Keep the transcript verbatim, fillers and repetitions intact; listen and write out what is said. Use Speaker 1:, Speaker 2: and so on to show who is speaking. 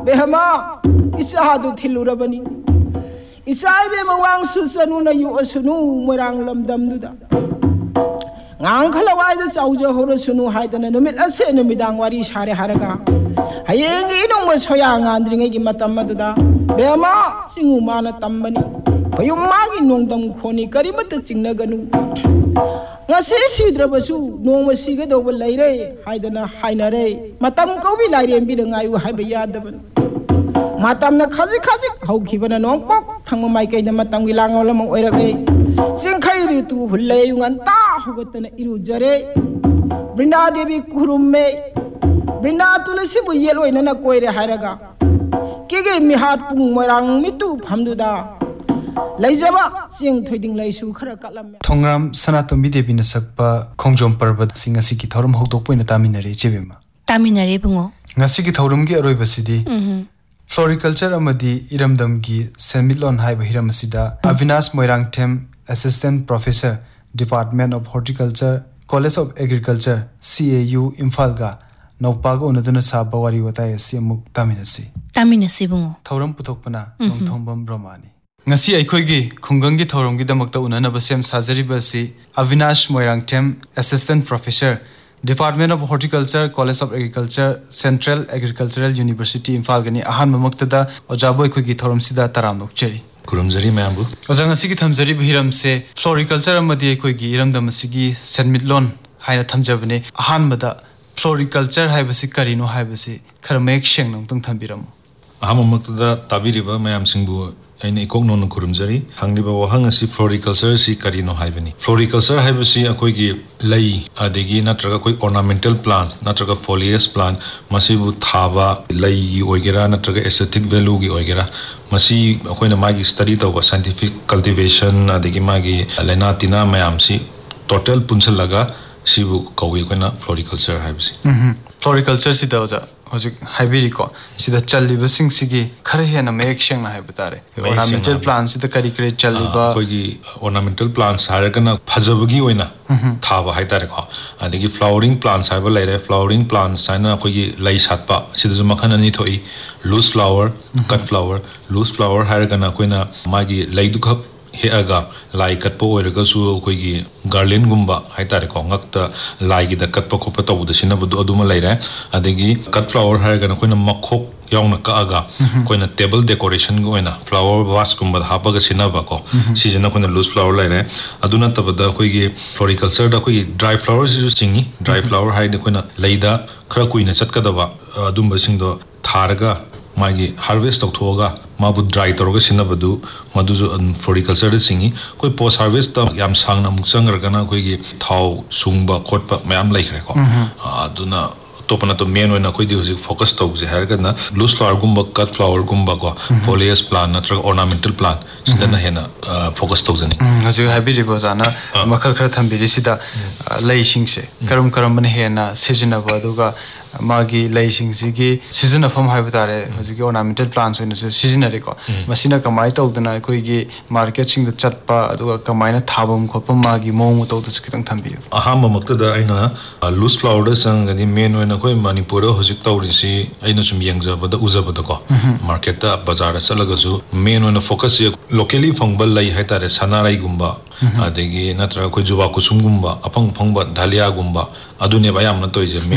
Speaker 1: behama isa du thilurabani isai be mawang su sanu na yu asunu moirang lamdam du da ngang khala wai da chauja horo sunu haidana numit ase numidang wari sare haraga hayeng inong mo soya ngandring gi matam du da behama singu mana tambani payum magi nongdam khoni karimata chingna ganu ngasi sidrabasu nongma siga doba laire haidana hainare matam kobi laire bi da ngayu haiba yadaban matam na khaji khaji haukibana nongpok thangma mai kai na matam gi langawla mong oirake singkhai ri tu hulle yungan ta hugatana iru jare brinda devi kurumme brinda tulasi bu yeloi na koire hairaga kege mihat pung moirang mitu phamduda laijaba sing thoiding laisu khara kalam
Speaker 2: thongram sanatombi devi na sakpa khongjom parbat sing asi ki thorum hokdok poina taminare chebema
Speaker 3: taminare bungo
Speaker 2: ngasi ki thorum gi aroi basidi floriculture amadi iramdam gi semilon haiba hiram asida Avinash Moirangthem assistant professor department of horticulture college of agriculture C A U Imphal ga nokpago onaduna sa bawari watai asi amuk taminasi
Speaker 3: taminasi bungo
Speaker 2: thorum puthokpana nongthombam brahmani ngasi aikhoigi khungangi thoromgi damakta unanaba sem sajariba si Avinash Moirangthem assistant professor department of horticulture college of agriculture central agricultural university Imphal gani ahan mamaktada ojabo aikhoigi thorom sida taram nokcheri
Speaker 4: kurumjari mayambu
Speaker 2: ojang asigi thamjari bihiram se floriculture amadi aikhoigi iramdam asigi senmitlon haina thamjabane ahan mada floriculture haibasi karino haibasi kharmek shengnong tong thambiramu
Speaker 4: aham mamaktada tabiriba mayam singbu aina ikok non kurumjari hangliba wahang asi floriculture si karino haibani floriculture haibasi akoigi lei adegi natraga koi ornamental plants natraga foliage plant masibu thaba lei oigera natraga aesthetic value gi oigera masi akoina magi study tawba scientific cultivation adegi magi lena tina mayam si total punsal laga sibu kawi koina floriculture haibasi
Speaker 2: floriculture si dawa hojik haibiri ko sida challiba sing sigi khare hena mek sheng na haibitare ornamental plants sida kari kare challiba
Speaker 4: koigi ornamental plants haragana phajabagi oina thaba haitare ko adigi flowering plants haiba laire flowering plants aina koigi lai satpa sida ju makhan ani thoi loose flower cut flower loose flower haragana koina magi lai du khap he aga lai kat po oiraga su koigi garland gumba haitare ko ngakta lai gi da kat pa khopa tawda sina budu aduma laire adegi cut flower haraga na koina makhok yauna ka aga koina table decoration go ina flower vase gumba hapaga sina ba ko sijana koina loose flower laire aduna tabada koigi floriculture da koigi dry flowers ju chingi dry flower haide koina laida khara kuina chatkadaba adumba singdo tharaga magi harvest tawthoga mabu dry toroga sinabadu maduju floriculture da singi koi post harvest ta yam sangna muksangargana koigi thau sungba khotpa mayam laikre ko aduna topana to main oina koi di hojik focus tawje hargana loose flower gumba cut flower gumba ko foliage plant natra ornamental plant sidana hena focus tawjani
Speaker 2: hojik habiri bojana makhal khara thambiri sida lai singse karam karam bane hena sejina baduga magi lai singsi season of haibitare hojik ornamental plants oina se season re ko masina kamai tawdana koi gi market sing da chatpa aduga kamaina thabam khopam magi mong tawdu chikitang thambi
Speaker 4: aham makta aina loose flower da sang gani main oina koi manipur hojik tawrisi aina sum yengjaba da ujaba da ko market da bazar salaga ju main oina focus locally phongbal lai haitare sanarai gumba adegi natra koi juba kusum gumba apang phongba dhalia gumba adune bayam na toije